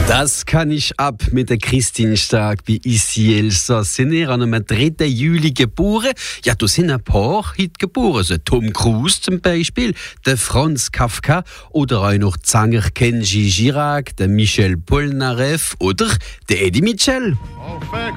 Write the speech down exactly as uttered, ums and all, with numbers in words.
Das kann ich ab mit der Christine Stark bei Ici Elsass. Sind ihr an einem dritten Juli geboren? Ja, da sind ein paar heute geboren. So Tom Cruise zum Beispiel, der Franz Kafka oder auch noch die Sänger Kenji Girac, der Michel Polnareff oder der Eddie Mitchell. Enfin,